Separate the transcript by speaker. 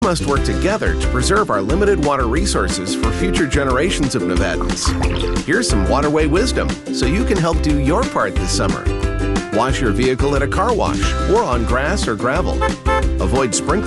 Speaker 1: must work together to preserve our limited water resources for future generations of Nevadans. Here's some waterway wisdom so you can help do your part this summer. Wash your vehicle at a car wash or on grass or gravel. Avoid sprinkling